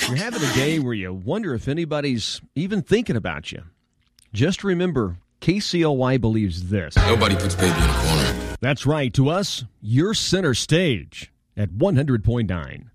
you're having a day where you wonder if anybody's even thinking about you, just remember KCLY believes this. Nobody puts baby in a corner. That's right. To us, you're center stage at 100.9.